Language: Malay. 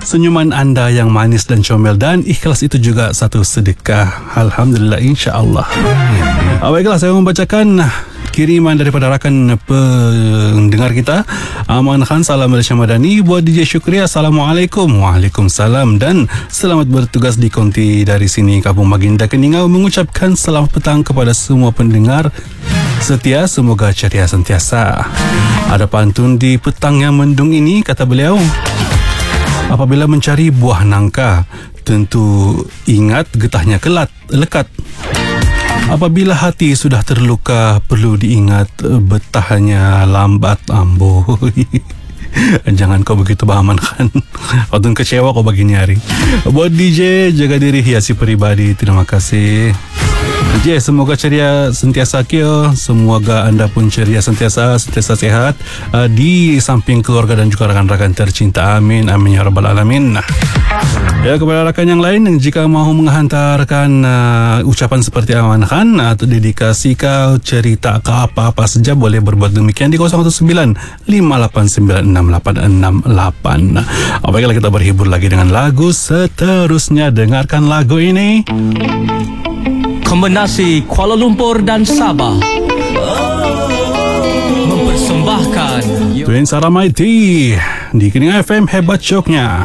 Senyuman anda yang manis dan comel dan ikhlas itu juga satu sedekah. Alhamdulillah, insya-Allah. Baiklah, saya membacakan kiriman daripada rakan pendengar kita, Aman Khan. Salam Malaysia Madani. Buat DJ Syukri, Assalamualaikum. Waalaikumsalam. Dan selamat bertugas di konti dari sini Kampung Baginda Keningau. Mengucapkan selamat petang kepada semua pendengar setia. Semoga ceria sentiasa. Ada pantun di petang yang mendung ini, kata beliau. Apabila mencari buah nangka, tentu ingat getahnya lekat. Apabila hati sudah terluka, perlu diingat betahnya lambat. Amboi. Jangan kau begitu, Bang Aman Khan. Waktu kecewa kau begini hari. Buat DJ, jaga diri, hiasi peribadi. Terima kasih. DJ, semoga ceria sentiasa kio. Semoga anda pun ceria sentiasa sehat di samping keluarga dan juga rakan-rakan tercinta. Amin. Amin ya rabbal alamin. Ya, kepada rakan yang lain, jika mahu menghantarkan ucapan seperti Aman Khan atau dedikasi kau, cerita ke apa-apa saja, boleh berbuat demikian di 019-589-6868. Baiklah, kita berhibur lagi dengan lagu seterusnya. Dengarkan lagu ini. Kombinasi Kuala Lumpur dan Sabah mempersembahkan Twin Saramaiti di Keningau FM, hebat joknya.